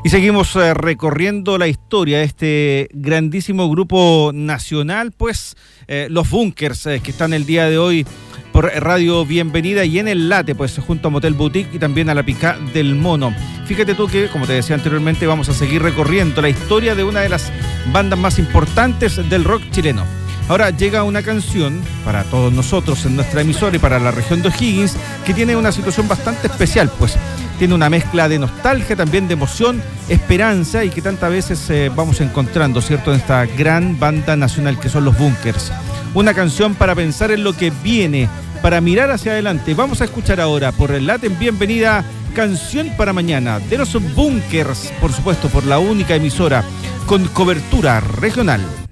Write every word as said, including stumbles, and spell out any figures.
Y seguimos eh, recorriendo la historia de este grandísimo grupo nacional, pues eh, los Bunkers, eh, que están el día de hoy por Radio Bienvenida y en el Late, pues junto a Motel Boutique y también a la Picá del Mono. Fíjate tú que, como te decía anteriormente, vamos a seguir recorriendo la historia de una de las bandas más importantes del rock chileno. Ahora llega una canción para todos nosotros en nuestra emisora y para la región de O'Higgins que tiene una situación bastante especial, pues tiene una mezcla de nostalgia, también de emoción, esperanza y que tantas veces eh, vamos encontrando, ¿cierto?, en esta gran banda nacional que son los Bunkers. Una canción para pensar en lo que viene, para mirar hacia adelante. Vamos a escuchar ahora por el Late en Bienvenida, Canción para Mañana, de los Bunkers, por supuesto, por la única emisora con cobertura regional.